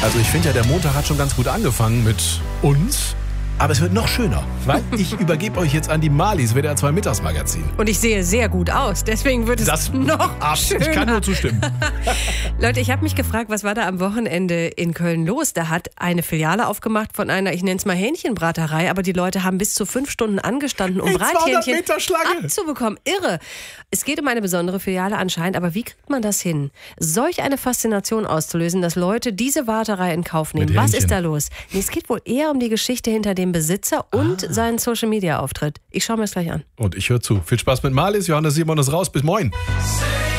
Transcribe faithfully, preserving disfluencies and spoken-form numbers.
Also ich finde ja, der Montag hat schon ganz gut angefangen mit uns. Aber es wird noch schöner, weil ich übergebe euch jetzt an die Malis, W D R zwei Mittagsmagazin. Und ich sehe sehr gut aus, deswegen wird es Das noch ab, schöner. Ich kann nur zustimmen. Leute, ich habe mich gefragt, was war da am Wochenende in Köln los? Da hat eine Filiale aufgemacht von einer, ich nenne es mal Hähnchenbraterei, aber die Leute haben bis zu fünf Stunden angestanden, um Hey, Brathähnchen Meter Schlange. abzubekommen. Irre. Es geht um eine besondere Filiale anscheinend, aber wie kriegt man das hin, solch eine Faszination auszulösen, dass Leute diese Warterei in Kauf nehmen? Mit Was Hähnchen. ist da los? Nee, es geht wohl eher um die Geschichte hinter dem Besitzer und ah. seinen Social-Media-Auftritt. Ich schaue mir das gleich an. Und ich höre zu. Viel Spaß mit Malis. Johannes Simon ist raus. Bis morgen.